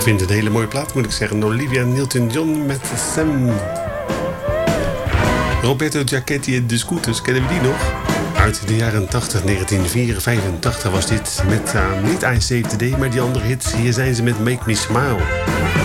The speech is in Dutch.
Ik vind het een hele mooie plaat, moet ik zeggen. Olivia Newton-John met Sam. Roberto Giachetti en de Scooters, kennen we die nog? Uit de jaren 80, 1984 was dit met niet I Saved the Day, maar die andere hits. Hier zijn ze met Make Me Smile.